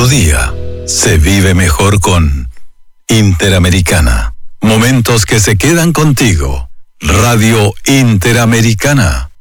Tu día se vive mejor con Interamericana. Momentos que se quedan contigo. Radio Interamericana.